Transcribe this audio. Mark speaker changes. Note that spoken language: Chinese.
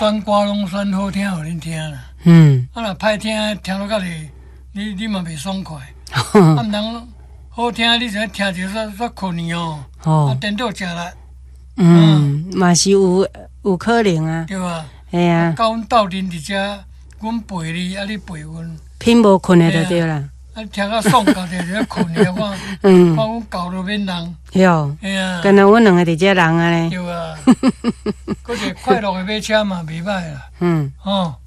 Speaker 1: 选歌拢选好听，互恁听啦。啊，若歹听，听落到哩，你嘛袂爽快。啊，毋通好听，你就听着煞困去哦。啊，颠倒食力。
Speaker 2: 嘛是有可能啊。
Speaker 1: 对啊。
Speaker 2: 系啊。
Speaker 1: 甲阮斗阵伫遮，阮陪你，啊，你陪阮。
Speaker 2: 品无困的就对啦。
Speaker 1: 啊，听到爽到就困去，看阮搞到免人。
Speaker 2: 哟。
Speaker 1: 哎呀。
Speaker 2: 敢若阮两个伫遮人啊咧。
Speaker 1: 对啊。搁一个快乐的马车嘛，袂歹啦。吼。